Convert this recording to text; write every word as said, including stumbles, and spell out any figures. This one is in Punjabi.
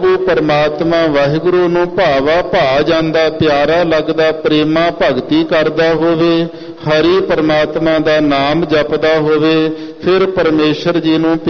ਉਹ ਪਰਮਾਤਮਾ ਵਾਹਿਗੁਰੂ ਨੂੰ ਭਾਵਾ ਭਾ ਜਾਂਦਾ, ਪਿਆਰਾ ਲੱਗਦਾ, ਪ੍ਰੇਮਾ ਭਗਤੀ ਕਰਦਾ ਹੋਵੇ, ਹਰੀ ਪਰਮਾਤਮਾ ਦਾ ਨਾਮ ਜਪਦਾ ਹੋਵੇ, ਫਿਰ ਪਰਮੇਸ਼ਰ ਜੀ ਨੂੰ